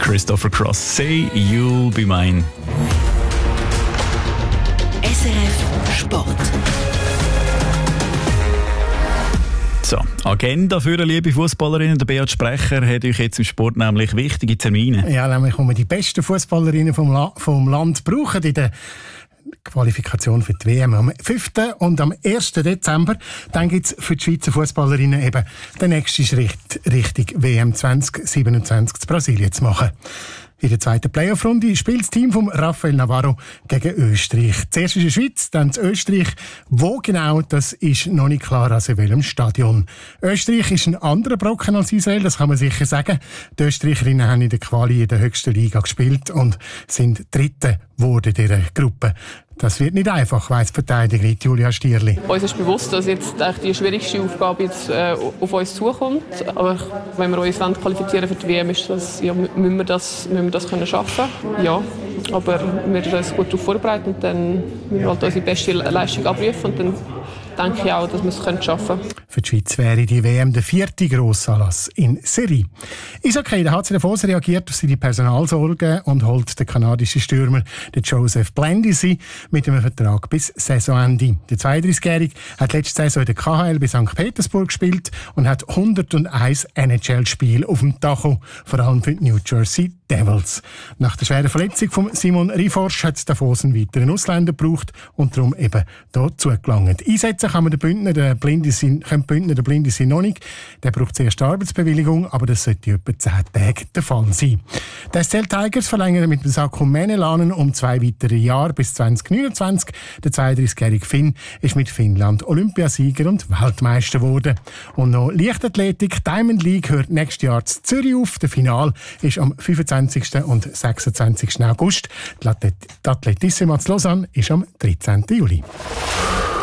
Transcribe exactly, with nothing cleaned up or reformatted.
Christopher Cross. Say you'll be mine. S R F Sport. So, Agenda für eine liebe Fußballerinnen. Der Beat Sprecher hat euch jetzt im Sport nämlich wichtige Termine. Ja, nämlich, wo wir die besten Fußballerinnen vom, La- vom Land brauchen in der Qualifikation für die W M am fünften und am ersten Dezember. Dann gibt es für die Schweizer Fußballerinnen eben den nächsten Schritt Richtung W M zwanzig siebenundzwanzig zu Brasilien zu machen. In der zweiten Playoff-Runde spielt das Team von Rafael Navarro gegen Österreich. Zuerst ist die Schweiz, dann das Österreich. Wo genau, das ist noch nicht klar, also in welchem Stadion. Österreich ist ein anderer Brocken als Israel, das kann man sicher sagen. Die Österreicherinnen haben in der Quali in der höchsten Liga gespielt und sind Dritte geworden in dieser Gruppe. Das wird nicht einfach, weiss die Verteidigerin Julia Stierli. Uns ist bewusst, dass jetzt eigentlich die schwierigste Aufgabe jetzt, äh, auf uns zukommt. Aber wenn wir uns qualifizieren für die W M, ist das, ja, müssen wir das, müssen wir das können schaffen. Ja, aber wir sind uns gut darauf vorbereitet und dann müssen wir halt unsere beste Leistung abrufen und dann denke ich auch, dass wir es schaffen können. Für die Schweiz wäre die W M der vierte Grossanlass in Serie. Eishockey, der H C Davos reagiert auf seine Personalsorgen und holt den kanadischen Stürmer den Joseph Blandisi mit einem Vertrag bis Saisonende. Der zweiunddreißigjährige hat letzte Saison in der K H L bei Sankt Petersburg gespielt und hat hunderteins N H L-Spiele auf dem Tacho, vor allem für die New Jersey Devils. Nach der schweren Verletzung von Simon Riforsch hat Davos einen weiteren Ausländer gebraucht und darum eben hier zugelangt. Einsetzen kann man den Bündner, den Blandisi, können Bündner, den Blandisi noch nicht. Der braucht zuerst Arbeitsbewilligung, aber das sollte etwa zehn Tage der Fall sein. Die S C L Tigers verlängern mit dem Sakko Menelanen um zwei weitere Jahre bis zwanzig neunundzwanzig. Der zweiunddreißigjährige Finn ist mit Finnland Olympiasieger und Weltmeister geworden. Und noch Leichtathletik. Diamond League hört nächstes Jahr zu Zürich auf. Der Final ist am fünfundzwanzigsten und sechsundzwanzigsten August. Die Athletissima zu Lausanne ist am dreizehnten Juli.